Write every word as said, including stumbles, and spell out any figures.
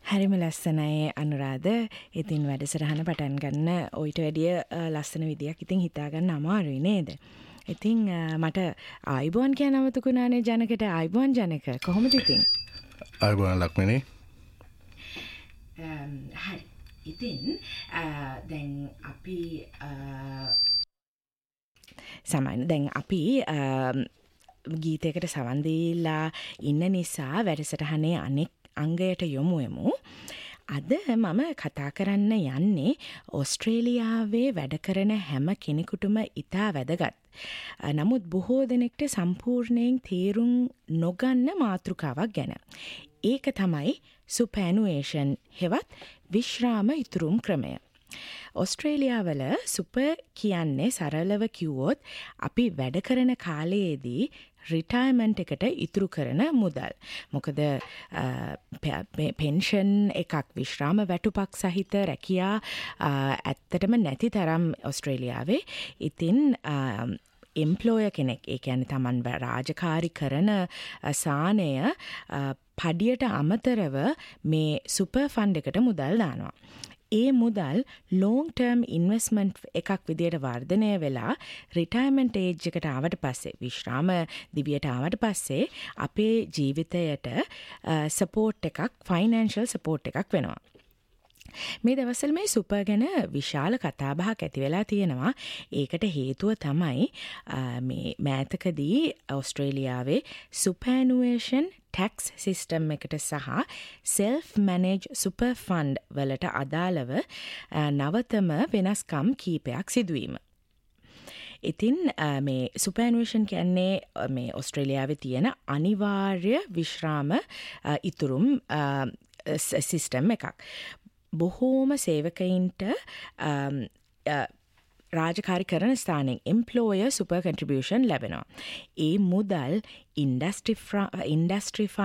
හරිම ලස්සනයි අනුරාධ. ඉතින් වැඩසටහන පටන් ගන්න ඔයිට වැඩිය ලස්සන විදියක් ඉතින් හිතා ගන්න අමාරුයි නේද? ඉතින් මට ආයිබෝන් කියන අමතකුණානේ ජනකට. ආයිබෝන් ජනක. කොහොමද ඉතින්? ආයිබෝන් ලක්මිනී. හරි. ඉතින් දැන් අපි සමහරවිට දැන් අපි ගීතයකට සවන් දීලා ඉන්න නිසා වැඩසටහනේ අනෙක් අංගයට යොමු වෙමු. අද මම කතා කරන්න යන්නේ ඕස්ට්‍රේලියාවේ වැඩ කරන හැම කෙනෙකුටම ඉතා වැදගත්. නමුත් බොහෝ දෙනෙක්ට සම්පූර්ණයෙන් තේරුම් නොගන්න මාතෘකාවක් ගැන. ඒක තමයි සුපැනුවේෂන් හෙවත් විශ්‍රාම ඉතුරුම් ක්‍රමය. ඕස්ට්‍රේලියාවල සුපර් කියන්නේ සරලව කිව්වොත් අපි වැඩ කරන කාලයේදී රිටයර්මන්ට් එකට ඉතුරු කරන මුදල්. මොකද පෙන්ෂන් එකක් විශ්‍රාම වැටුපක් සහිත රැකියා ඇත්තටම නැති තරම් ඕස්ට්‍රේලියාවේ. ඉතින් එම්ප්ලෝයර් කෙනෙක්, ඒ කියන්නේ තමන් රාජකාරි කරන සානය පඩියට අමතරව මේ සුපර් ෆන්ඩ් එකට මුදල් දානවා. ඒ මුදල් long term investment එකක් විදියට වර්ධනය වෙලා රිටයර්මන්ට් ඒජ් එකට ආවට පස්සේ, විශ්‍රාම දිවියට ආවට පස්සේ අපේ ජීවිතයට සපෝට් එකක්, ෆයිනෑන්ෂල් සපෝට් එකක් වෙනවා. මේ දවස්වල මේ සුපර් ගැන විශාල කතාබහක් ඇති වෙලා තියෙනවා. ඒකට හේතුව තමයි මේ මෑතකදී ඕස්ට්‍රේලියාවේ සුපැනුවේෂන් ටැක්ස් සිස්ටම් එකට සහ සෙල්ෆ් මැනේජ් සුපර් ෆන්ඩ් වලට අදාළව නවතම වෙනස්කම් කීපයක් සිදුවීම. ඉතින් මේ සුපැනුවේෂන් කියන්නේ මේ ඕස්ට්‍රේලියාවේ තියෙන අනිවාර්ය විශ්‍රාම ඉතුරුම් සිස්ටම් එකක්. බොහෝම සේවකයින්ට රාජකාරි කරන ස්ථානෙන් එම්ප්ලෝයර් සුපර් කන්ට්‍රිබියුෂන් ලැබෙනවා. ඒ මුදල් ඉන්ඩස්ට්‍රි ඉන්ඩස්ට්‍රි